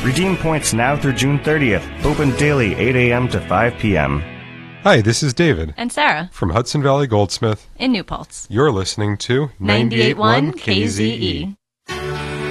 Redeem points now through June 30th. Open daily 8 a.m. to 5 p.m. Hi, this is David. And Sarah. From Hudson Valley Goldsmith. In New Paltz. You're listening to 98.1 KZE.